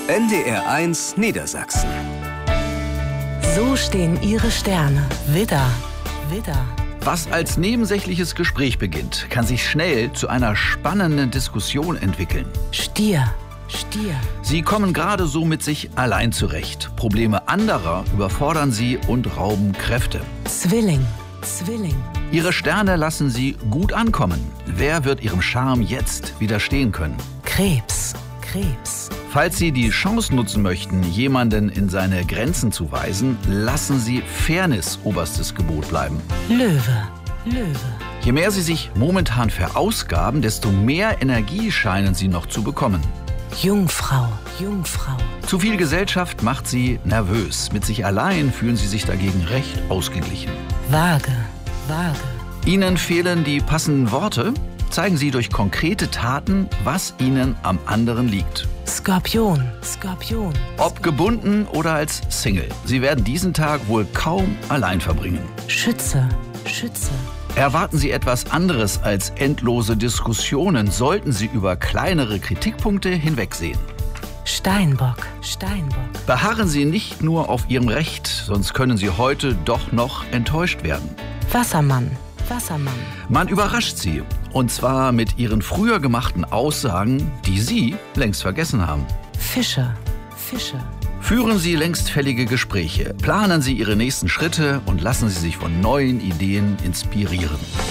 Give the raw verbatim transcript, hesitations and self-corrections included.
N D R eins Niedersachsen. So stehen Ihre Sterne. Widder, Widder. Was als nebensächliches Gespräch beginnt, kann sich schnell zu einer spannenden Diskussion entwickeln. Stier, Stier. Sie kommen gerade so mit sich allein zurecht. Probleme anderer überfordern sie und rauben Kräfte. Zwilling, Zwilling. Ihre Sterne lassen sie gut ankommen. Wer wird ihrem Charme jetzt widerstehen können? Krebs, Krebs. Falls Sie die Chance nutzen möchten, jemanden in seine Grenzen zu weisen, lassen Sie Fairness oberstes Gebot bleiben. Löwe, Löwe. Je mehr Sie sich momentan verausgaben, desto mehr Energie scheinen Sie noch zu bekommen. Jungfrau, Jungfrau. Zu viel Gesellschaft macht Sie nervös. Mit sich allein fühlen Sie sich dagegen recht ausgeglichen. Waage, Waage. Ihnen fehlen die passenden Worte. Zeigen Sie durch konkrete Taten, was Ihnen am anderen liegt. Skorpion, Skorpion. Ob gebunden oder als Single, Sie werden diesen Tag wohl kaum allein verbringen. Schütze, Schütze. Erwarten Sie etwas anderes als endlose Diskussionen, sollten Sie über kleinere Kritikpunkte hinwegsehen. Steinbock, Steinbock. Beharren Sie nicht nur auf Ihrem Recht, sonst können Sie heute doch noch enttäuscht werden. Wassermann, Wassermann. Man überrascht Sie, und zwar mit Ihren früher gemachten Aussagen, die Sie längst vergessen haben. Fische, Fische. Führen Sie längstfällige Gespräche, planen Sie Ihre nächsten Schritte und lassen Sie sich von neuen Ideen inspirieren.